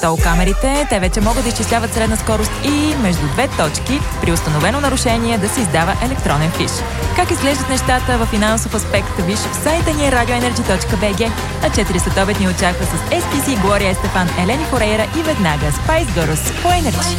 тол камерите. Те вече могат да изчисляват средна скорост и между две точки при установено нарушение да се издава електронен фиш. Как изглеждат нещата в финансов аспект, виж в сайта ни radioenergy.bg. На 4 след обед ни очаква с SPC, Глория Естефан, Елени Форейра и веднага Spice Girls по Energy.